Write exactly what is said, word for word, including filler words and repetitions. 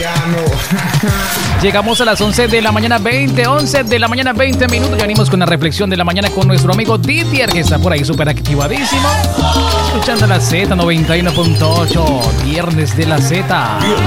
Llegamos a las once de la mañana, veinte, once de la mañana, veinte minutos. Ya venimos con la reflexión de la mañana con nuestro amigo Didier, que está por ahí súper activadísimo. Escuchando la Z noventa y uno punto ocho, Viernes de la Z.